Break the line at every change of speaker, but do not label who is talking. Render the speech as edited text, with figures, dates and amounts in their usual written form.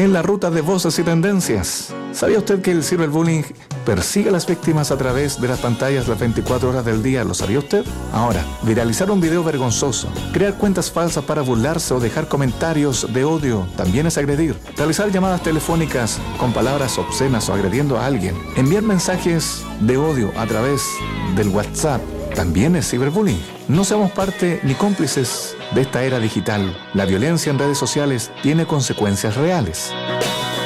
en la ruta de voces y tendencias. ¿Sabía usted que el ciberbullying persigue a las víctimas a través de las pantallas las 24 horas del día? ¿Lo sabía usted? Ahora, viralizar un video vergonzoso, crear cuentas falsas para burlarse o dejar comentarios de odio también es agredir. Realizar llamadas telefónicas con palabras obscenas o agrediendo a alguien. Enviar mensajes de odio a través del WhatsApp también es ciberbullying. No seamos parte ni cómplices de esta era digital. La violencia en redes sociales tiene consecuencias reales.